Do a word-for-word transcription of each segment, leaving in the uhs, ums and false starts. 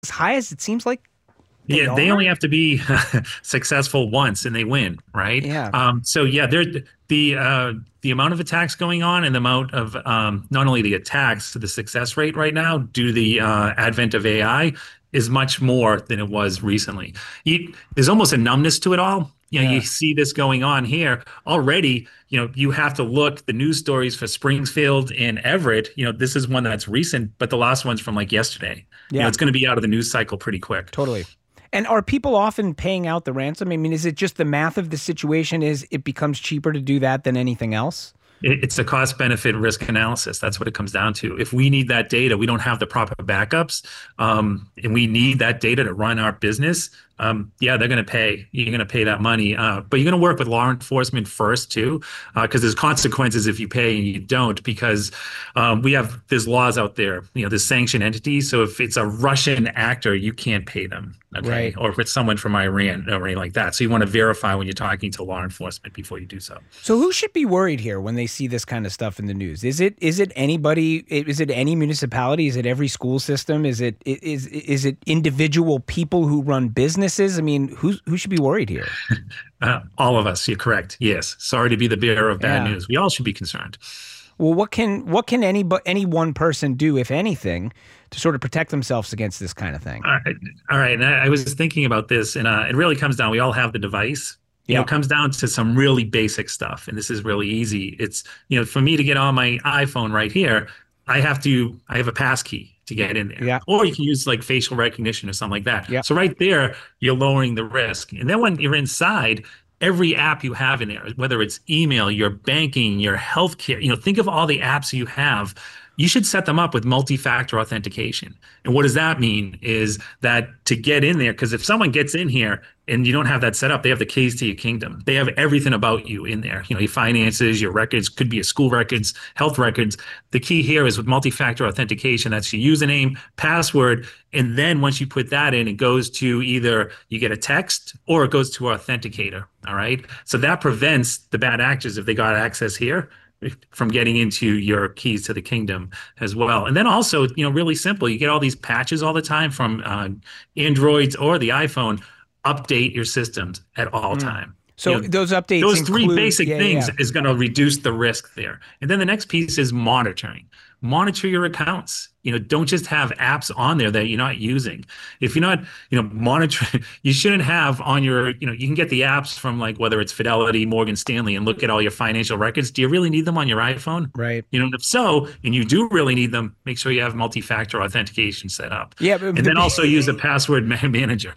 as high as it seems like they Yeah, they only are? have to be successful once and they win, right? Yeah. Um, so yeah, there the uh, the amount of attacks going on and the amount of um, not only the attacks, the success rate right now due to the uh, advent of A I is much more than it was recently. You, there's almost a numbness to it all. You know, you Yeah. see this going on here already. You know, you have to look the news stories for Springfield and Everett. You know, this is one that's recent, but the last one's from like yesterday. You know, Yeah, it's going to be out of the news cycle pretty quick. totally. And are people often paying out the ransom? I mean, is it just the math of the situation is it becomes cheaper to do that than anything else? It- It's a cost benefit risk analysis. That's what it comes down to. If we need that data, we don't have the proper backups, um, and we need that data to run our business. Um, yeah, they're going to pay. You're going to pay that money, uh, but you're going to work with law enforcement first too, because there's consequences if you pay and you don't. Because um, we have there's laws out there. You know, there's sanctioned entities. So if it's a Russian actor, you can't pay them. Okay, Right. or if it's someone from Iran or anything like that. So you want to verify when you're talking to law enforcement before you do so. So who should be worried here when they see this kind of stuff in the news? Is it is it anybody? Is it any municipality? Is it every school system? Is it is is it individual people who run businesses? I mean, who who should be worried here? Uh, all of us, you're correct. Yes. Sorry to be the bearer of bad Yeah. news. We all should be concerned. Well, what can what can any but any one person do, if anything, to sort of protect themselves against this kind of thing? All right. All right. And I, I was thinking about this, and uh, it really comes down. We all have the device. You know, Yeah. it comes down to some really basic stuff, and this is really easy. It's, you know, for me to get on my iPhone right here, I have to, I have a pass key to get in there. Yeah. Or you can use like facial recognition or something like that. Yeah. So right there, you're lowering the risk. And then when you're inside, every app you have in there, whether it's email, your banking, your healthcare, you know, think of all the apps you have. You should set them up with multi-factor authentication. And what does that mean is that to get in there, because if someone gets in here and you don't have that set up, they have the keys to your kingdom. They have everything about you in there. You know, your finances, your records, could be your school records, health records. The key here is with multi-factor authentication. That's your username, password, and then once you put that in, it goes to either you get a text or it goes to Authenticator. All right. So that prevents the bad actors, if they got access here, from getting into your keys to the kingdom as well. And then also, you know, really simple, you get all these patches all the time from uh, Androids or the iPhone. Update your systems at all Mm. time. So You know, those updates those three include, basic yeah, things yeah, is going to reduce the risk there. And then the next piece is monitoring. Monitor your accounts. You know, don't just have apps on there that you're not using. If you're not, you know, monitoring, you shouldn't have on your, you know, you can get the apps from like whether it's Fidelity, Morgan Stanley, and look at all your financial records. Do you really need them on your iPhone? right. You know, and if so, and you do really need them, make sure you have multi-factor authentication set up. Yeah, but And then the, also use a password ma- manager.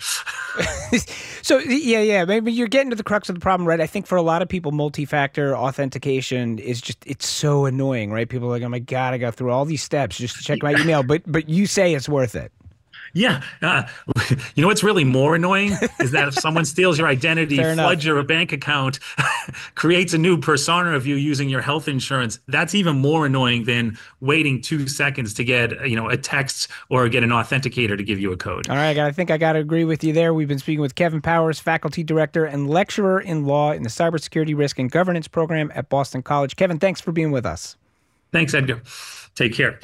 so yeah, yeah, maybe you're getting to the crux of the problem, right? I think for a lot of people, multi-factor authentication is just it's so annoying, right? People are like, oh my God, I got through all these steps just to check my email, but but you say it's worth it. Yeah. Uh, you know what's really more annoying is that if someone steals your identity, Fair enough. floods your bank account, creates a new persona of you using your health insurance, that's even more annoying than waiting two seconds to get, you know, a text or get an authenticator to give you a code. All right, I, got, I think I got to agree with you there. We've been speaking with Kevin Powers, faculty director and lecturer in law in the Cybersecurity Risk and Governance program at Boston College. Kevin, thanks for being with us. Thanks, Edgar. Take care.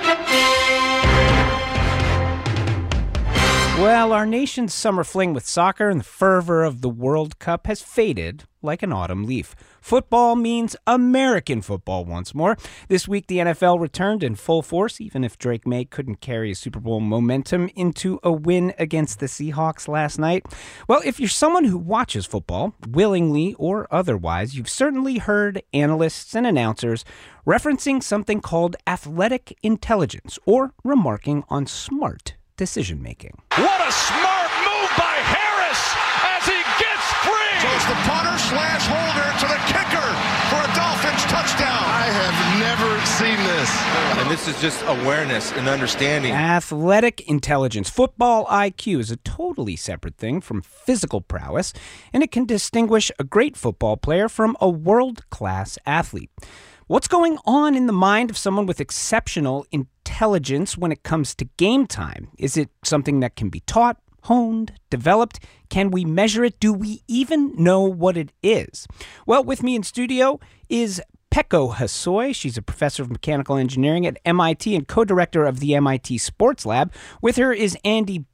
Well, our nation's summer fling with soccer and the fervor of the World Cup has faded like an autumn leaf. Football means American football once more. This week, the N F L returned in full force, even if Drake May couldn't carry his Super Bowl momentum into a win against the Seahawks last night. Well, if you're someone who watches football, willingly or otherwise, you've certainly heard analysts and announcers referencing something called athletic intelligence or remarking on smart decision-making. What a smart move by Harris as he gets free. Goes the punter slash holder to the kicker for a Dolphins touchdown. I have never seen this. And this is just awareness and understanding. Athletic intelligence. Football I Q is a totally separate thing from physical prowess, and it can distinguish a great football player from a world-class athlete. What's going on in the mind of someone with exceptional intelligence when it comes to game time? Is it something that can be taught, honed, developed? Can we measure it? Do we even know what it is? Well, with me in studio is Peko Hosoi. She's a professor of mechanical engineering at M I T and co-director of the M I T Sports Lab. With her is Andy